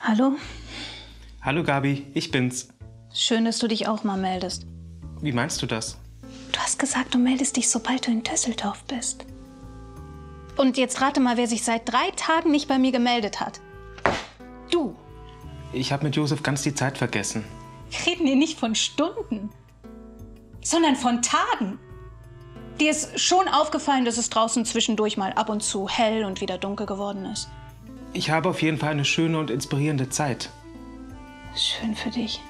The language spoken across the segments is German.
Hallo? Hallo Gabi, ich bin's. Schön, dass du dich auch mal meldest. Wie meinst du das? Du hast gesagt, du meldest dich, sobald du in Düsseldorf bist. Und jetzt rate mal, wer sich seit 3 Tagen nicht bei mir gemeldet hat. Du. Ich habe mit Josef ganz die Zeit vergessen. Wir reden hier nicht von Stunden, sondern von Tagen. Dir ist schon aufgefallen, dass es draußen zwischendurch mal ab und zu hell und wieder dunkel geworden ist. Ich habe auf jeden Fall eine schöne und inspirierende Zeit. Schön für dich.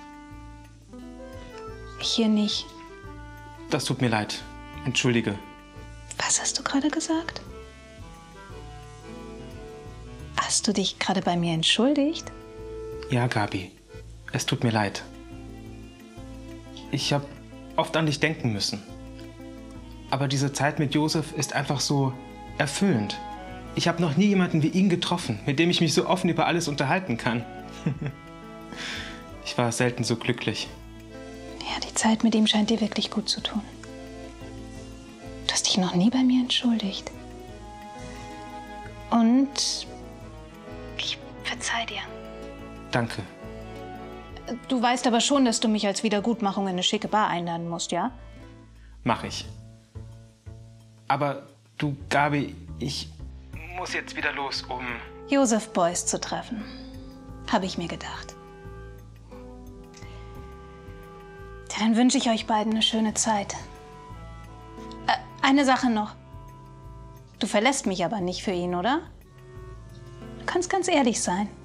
Ich hier nicht. Das tut mir leid. Entschuldige. Was hast du gerade gesagt? Hast du dich gerade bei mir entschuldigt? Ja, Gabi. Es tut mir leid. Ich habe oft an dich denken müssen. Aber diese Zeit mit Josef ist einfach so erfüllend. Ich habe noch nie jemanden wie ihn getroffen, mit dem ich mich so offen über alles unterhalten kann. Ich war selten so glücklich. Ja, die Zeit mit ihm scheint dir wirklich gut zu tun. Du hast dich noch nie bei mir entschuldigt. Und ich verzeih dir. Danke. Du weißt aber schon, dass du mich als Wiedergutmachung in eine schicke Bar einladen musst, ja? Mach ich. Aber du, Gabi, ich muss jetzt wieder los, um... Josef Beuys zu treffen. Habe ich mir gedacht. Ja, dann wünsche ich euch beiden eine schöne Zeit. Eine Sache noch. Du verlässt mich aber nicht für ihn, oder? Du kannst ganz ehrlich sein.